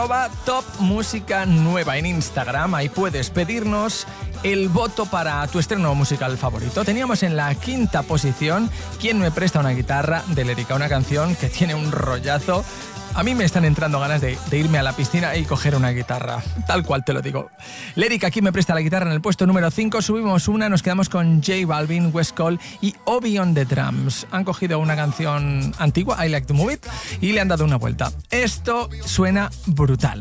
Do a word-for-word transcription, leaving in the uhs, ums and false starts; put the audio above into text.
Top Música Nueva en Instagram. Ahí puedes pedirnos el voto para tu estreno musical favorito. Teníamos en la quinta posición ¿Quién me presta una guitarra? De Lérica, una canción que tiene un rollazo. A mí me están entrando ganas de, de irme a la piscina y coger una guitarra, tal cual te lo digo. Lérica, ¿Quién me presta la guitarra? En el puesto número cinco subimos una, nos quedamos con J Balvin, West Cole y Obi on the Drums. Han cogido una canción antigua, I Like to Move It, y le han dado una vuelta. Esto suena brutal.